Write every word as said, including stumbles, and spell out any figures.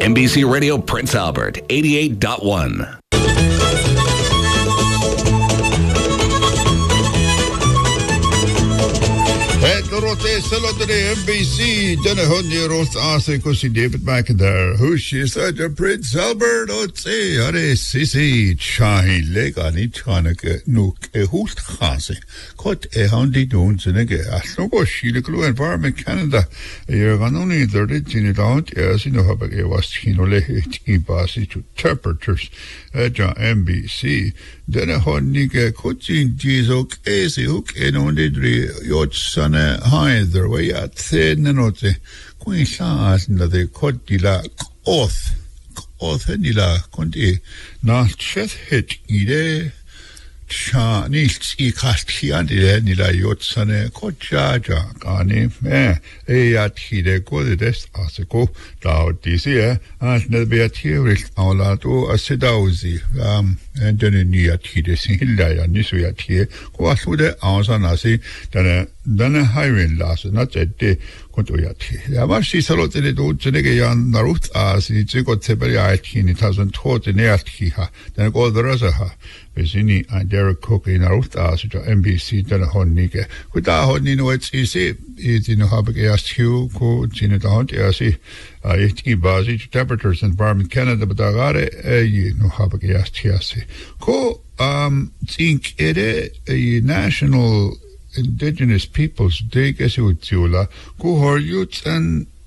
N B C Radio Prince Albert, eighty-eight point one. Dorothee Salotade N B C Denna Honey Roth Ase Kosi David McIntyre who she said to Prince Albert Otse Are Sisi Chai Legani Chanaka Nook a Hoot Hase Cot a Houndy Dones and again Asnogo Shilaklu Environment Canada you're only the in it out as you know how it was Hinole Basi to temperatures at N B C Denna Honey Coaching Jizok Ase Hook and only Yacht Sana Either way at thin and not the Queen Shas in the Codilla oath oath Nila Conti not chet hit ide Cha nils I Castiande Nila Yotsane Cochaja Gani me a at hide go the desk as a go down this year and never be a tearist all out or a sedauzi um and then a new at hide Hilda and this way at here go out with the Ansanasi than a than a highway last not a day Contoyati. Yamashi Salotele do Genegayan Narut as it's got Teberi in it hasn't taught in Airtiha, then go the Razaha, Bezini and Derek Cook in Narut as N B C Telehonike. With our Honino, it's easy, it's in a Habak Hugh, Co Ginetaunt, Asi, eighty Bazi, temperatures environment Canada, but Agare, a no Habak Tiasi. Co, um, think it a national Indigenous Peoples Day, Gesutula, Kuhor Youths and